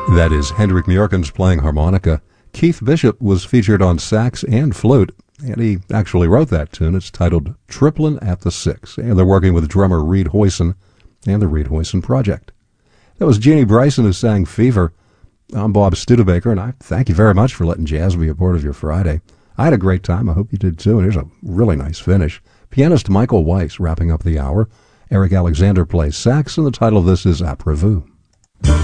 That is Hendrik Mjorkens playing harmonica. Keith Bishop was featured on sax and flute, and he actually wrote that tune. It's titled Triplin' at the Six, and they're working with drummer Reed Hoyson and the Reed Hoyson Project. That was Jeannie Bryson who sang Fever. I'm Bob Studebaker, and I thank you very much for letting jazz be a part of your Friday. I had a great time. I hope you did too, and here's a really nice finish. Pianist Michael Weiss wrapping up the hour. Eric Alexander plays sax, and the title of this is Après Vous.